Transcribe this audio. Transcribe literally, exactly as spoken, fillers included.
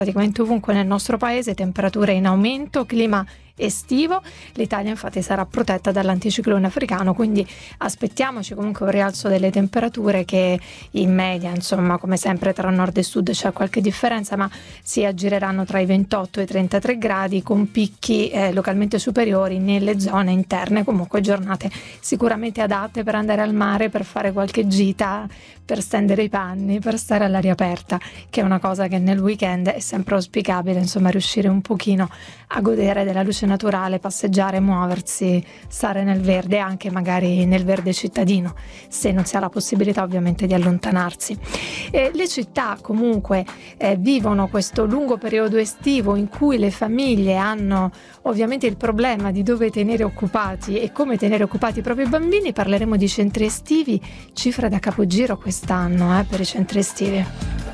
praticamente ovunque nel nostro paese, temperature in aumento, clima estivo. L'Italia infatti sarà protetta dall'anticiclone africano, quindi aspettiamoci comunque un rialzo delle temperature che in media, insomma, come sempre tra nord e sud c'è qualche differenza, ma si aggireranno tra i ventotto e i trentatré gradi, con picchi eh, localmente superiori nelle zone interne. Comunque giornate sicuramente adatte per andare al mare, per fare qualche gita, per stendere i panni, per stare all'aria aperta, che è una cosa che nel weekend è sempre auspicabile, insomma, riuscire un pochino a godere della luce naturale, passeggiare, muoversi, stare nel verde, anche magari nel verde cittadino, se non si ha la possibilità ovviamente di allontanarsi. E le città comunque eh, vivono questo lungo periodo estivo in cui le famiglie hanno ovviamente il problema di dove tenere occupati e come tenere occupati i propri bambini. Parleremo di centri estivi, cifre da capogiro quest'anno eh, per i centri estivi.